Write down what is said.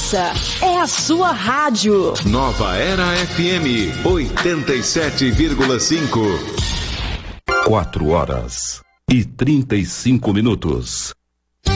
Essa é a sua rádio. Nova Era FM 87,5. 4 horas e 35 minutos.